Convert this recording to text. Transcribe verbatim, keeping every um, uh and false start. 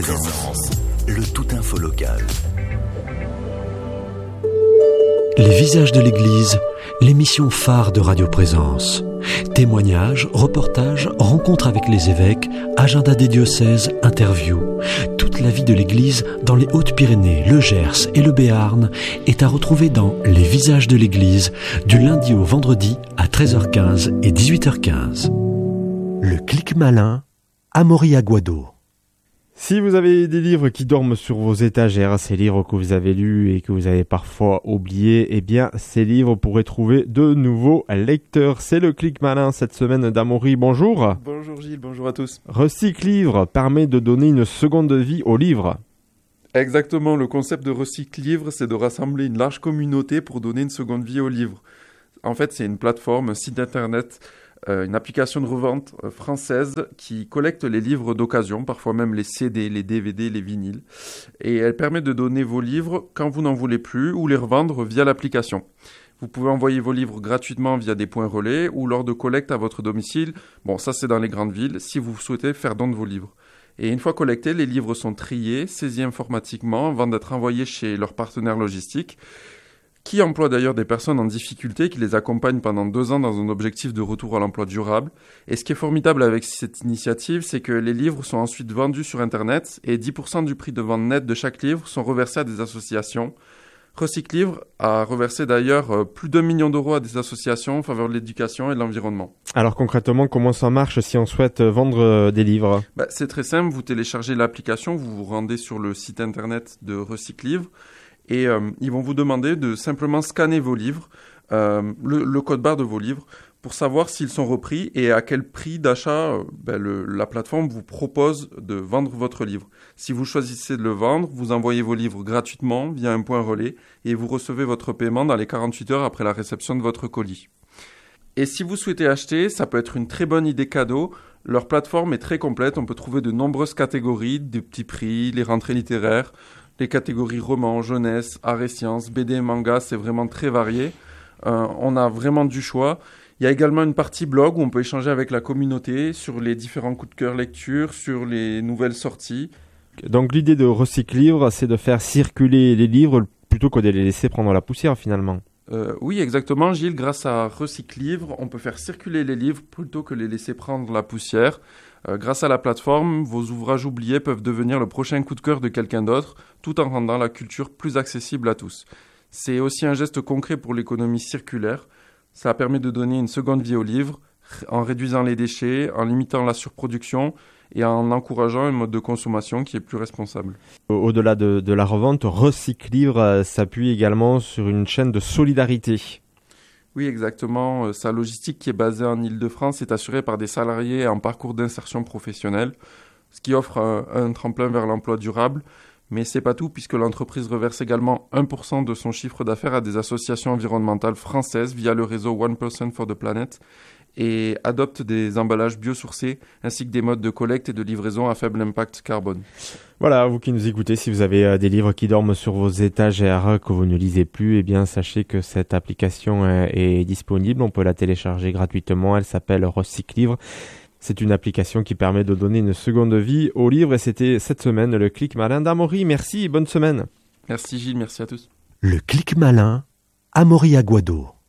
Présence, le tout info local. Les visages de l'Église, l'émission phare de Radio Présence. Témoignages, reportages, rencontres avec les évêques, agenda des diocèses, interviews. Toute la vie de l'Église dans les Hautes-Pyrénées, le Gers et le Béarn est à retrouver dans Les visages de l'Église du lundi au vendredi à treize heures quinze et dix-huit heures quinze. Le clic malin, Amaury Aguado. Si vous avez des livres qui dorment sur vos étagères, ces livres que vous avez lus et que vous avez parfois oubliés, eh bien, ces livres pourraient trouver de nouveaux lecteurs. C'est le clic malin cette semaine d'Amaury. Bonjour. Bonjour Gilles, bonjour à tous. Recycle Livre permet de donner une seconde vie aux livres. Exactement, le concept de Recycle Livre, c'est de rassembler une large communauté pour donner une seconde vie aux livres. En fait, c'est une plateforme, un site internet, Euh, une application de revente euh, française qui collecte les livres d'occasion, parfois même les C D, les D V D, les vinyles. Et elle permet de donner vos livres quand vous n'en voulez plus ou les revendre via l'application. Vous pouvez envoyer vos livres gratuitement via des points relais ou lors de collecte à votre domicile. Bon, ça c'est dans les grandes villes, si vous souhaitez faire don de vos livres. Et une fois collectés, les livres sont triés, saisis informatiquement avant d'être envoyés chez leur partenaire logistique, qui emploie d'ailleurs des personnes en difficulté, qui les accompagnent pendant deux ans dans un objectif de retour à l'emploi durable. Et ce qui est formidable avec cette initiative, c'est que les livres sont ensuite vendus sur Internet et dix pour cent du prix de vente net de chaque livre sont reversés à des associations. Recycle Livre a reversé d'ailleurs plus d'un million d'euros à des associations en faveur de l'éducation et de l'environnement. Alors concrètement, comment ça marche si on souhaite vendre des livres ? Bah, c'est très simple, vous téléchargez l'application, vous vous rendez sur le site internet de Recycle Livre. Et euh, ils vont vous demander de simplement scanner vos livres, euh, le, le code barre de vos livres, pour savoir s'ils sont repris et à quel prix d'achat euh, ben le, la plateforme vous propose de vendre votre livre. Si vous choisissez de le vendre, vous envoyez vos livres gratuitement via un point relais et vous recevez votre paiement dans les quarante-huit heures après la réception de votre colis. Et si vous souhaitez acheter, ça peut être une très bonne idée cadeau. Leur plateforme est très complète, on peut trouver de nombreuses catégories, des petits prix, les rentrées littéraires, les catégories romans, jeunesse, art et sciences, B D et manga, c'est vraiment très varié. Euh, on a vraiment du choix. Il y a également une partie blog où on peut échanger avec la communauté sur les différents coups de cœur lecture, sur les nouvelles sorties. Donc l'idée de Recycle Livre, c'est de faire circuler les livres plutôt que de les laisser prendre la poussière finalement. Euh, oui, exactement, Gilles. Grâce à Recycle Livre, on peut faire circuler les livres plutôt que les laisser prendre la poussière. Euh, grâce à la plateforme, vos ouvrages oubliés peuvent devenir le prochain coup de cœur de quelqu'un d'autre, tout en rendant la culture plus accessible à tous. C'est aussi un geste concret pour l'économie circulaire. Ça permet de donner une seconde vie aux livres, en réduisant les déchets, en limitant la surproduction et en encourageant un mode de consommation qui est plus responsable. Au-delà de, de la revente, Recycle Livre euh, s'appuie également sur une chaîne de solidarité. Oui, exactement. Sa logistique qui est basée en Île-de-France est assurée par des salariés en parcours d'insertion professionnelle, ce qui offre un, un tremplin vers l'emploi durable. Mais c'est pas tout, puisque l'entreprise reverse également un pour cent de son chiffre d'affaires à des associations environnementales françaises via le réseau One Person for the Planet et adopte des emballages biosourcés ainsi que des modes de collecte et de livraison à faible impact carbone. Voilà, vous qui nous écoutez, si vous avez euh, des livres qui dorment sur vos étagères que vous ne lisez plus, eh bien sachez que cette application euh, est disponible. On peut la télécharger gratuitement. Elle s'appelle Recycle Livre. C'est une application qui permet de donner une seconde vie aux livres et c'était cette semaine le clic malin d'Amaury. Merci et bonne semaine. Merci Gilles, merci à tous. Le clic malin, Amaury Aguado.